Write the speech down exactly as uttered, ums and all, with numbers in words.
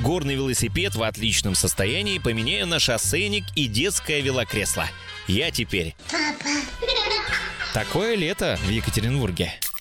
Горный велосипед в отличном состоянии поменяю на шоссейник и детское велокресло. Я теперь... Папа. Такое лето в Екатеринбурге.